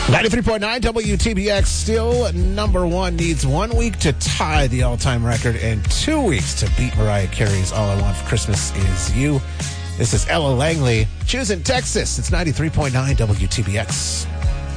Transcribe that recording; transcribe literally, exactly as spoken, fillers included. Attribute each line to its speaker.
Speaker 1: ninety-three point nine W T B X, still number one, needs one week to tie the all-time record and two weeks to beat Mariah Carey's All I Want for Christmas Is You. This is Ella Langley, choosing Texas. It's ninety-three point nine W T B X.